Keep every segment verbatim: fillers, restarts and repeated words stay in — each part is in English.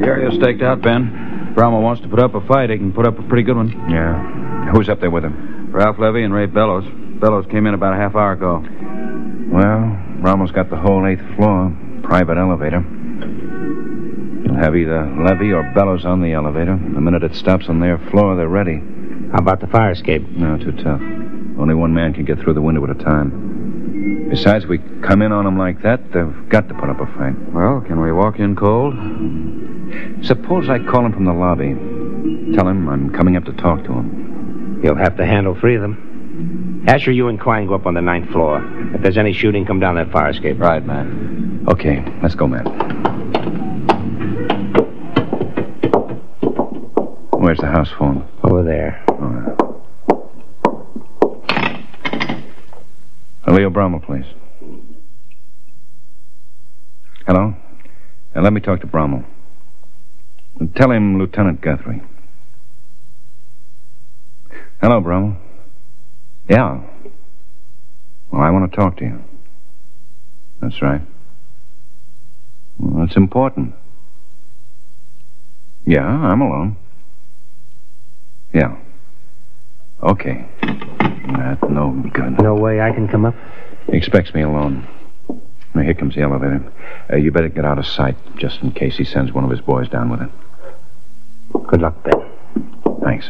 The area's staked out, Ben. Bromwell wants to put up a fight. He can put up a pretty good one. Yeah. Who's up there with him? Ralph Levy and Ray Bellows. Bellows came in about a half hour ago. Well, Bromwell's got the whole eighth floor. Private elevator. He'll have either Levy or Bellows on the elevator. The minute it stops on their floor, they're ready. How about the fire escape? No, too tough. Only one man can get through the window at a time. Besides, we come in on them like that, they've got to put up a fight. Well, can we walk in cold? Suppose I call him from the lobby. Tell him I'm coming up to talk to him. You'll have to handle three of them. Asher, you and Klein go up on the ninth floor. If there's any shooting, come down that fire escape. Right, man. Okay, let's go, man. Where's the house phone? Over there. All right. Leo Bromwell, please. Hello? Uh, let me talk to Bromwell. Tell him Lieutenant Guthrie. Hello, Bromwell. Yeah. Well, I want to talk to you. That's right. Well, it's important. Yeah, I'm alone. Yeah. Okay. That's no good. No way I can come up? He expects me alone. Now, here comes the elevator. Uh, you better get out of sight, just in case he sends one of his boys down with it. Good luck, Ben. Thanks.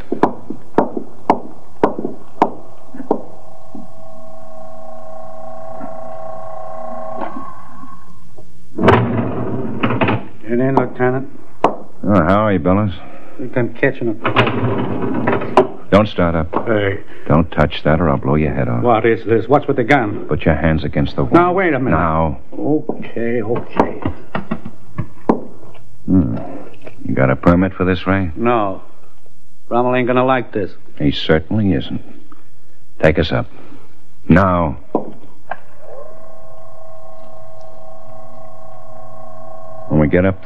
Get in, Lieutenant. Oh, how are you, Bellows? I think I'm catching a... Don't start up. Hey. Don't touch that or I'll blow your head off. What is this? What's with the gun? Put your hands against the wall. Now, wait a minute. Now. Okay, okay. Hmm. You got a permit for this, Ray? No. Rommel ain't gonna like this. He certainly isn't. Take us up. Now. When we get up